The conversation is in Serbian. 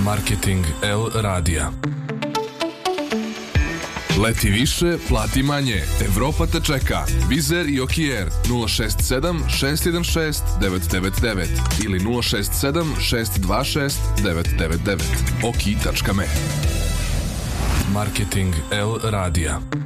Marketing L radija. Leti više, plati manje. Evropa te čeka. Vizer i Okier 067 616 999 ili 067 626 999. Oki.me. Marketing L radija.